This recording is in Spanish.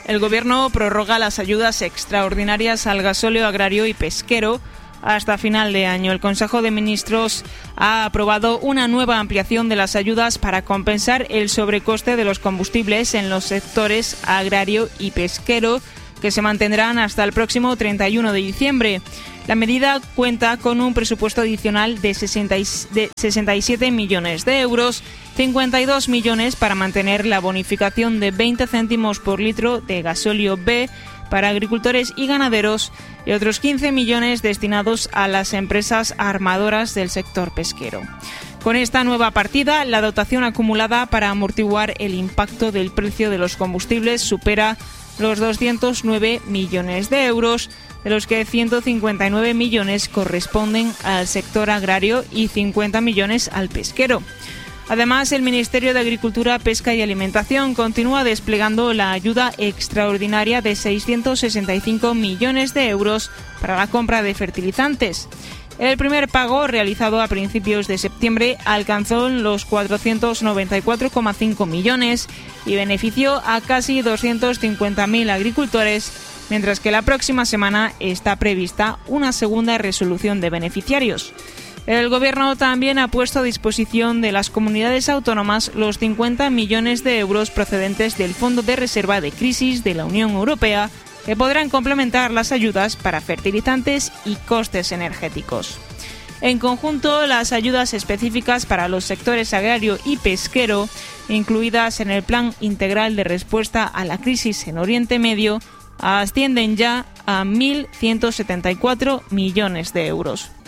el Gobierno prorroga las ayudas extraordinarias al gasóleo agrario y pesquero hasta final de año. El Consejo de Ministros ha aprobado una nueva ampliación de las ayudas para compensar el sobrecoste de los combustibles en los sectores agrario y pesquero, que se mantendrán hasta el próximo 31 de diciembre. La medida cuenta con un presupuesto adicional de 67 millones de euros, 52 millones para mantener la bonificación de 20 céntimos por litro de gasóleo B para agricultores y ganaderos y otros 15 millones destinados a las empresas armadoras del sector pesquero. Con esta nueva partida, la dotación acumulada para amortiguar el impacto del precio de los combustibles supera los 209 millones de euros, de los que 159 millones corresponden al sector agrario y 50 millones al pesquero. Además, el Ministerio de Agricultura, Pesca y Alimentación continúa desplegando la ayuda extraordinaria de 665 millones de euros para la compra de fertilizantes. El primer pago, realizado a principios de septiembre, alcanzó los 494,5 millones y benefició a casi 250.000 agricultores, mientras que la próxima semana está prevista una segunda resolución de beneficiarios. El Gobierno también ha puesto a disposición de las comunidades autónomas los 50 millones de euros procedentes del Fondo de Reserva de Crisis de la Unión Europea, que podrán complementar las ayudas para fertilizantes y costes energéticos. En conjunto, las ayudas específicas para los sectores agrario y pesquero, incluidas en el Plan Integral de Respuesta a la Crisis en Oriente Medio, ascienden ya a 1.174 millones de euros.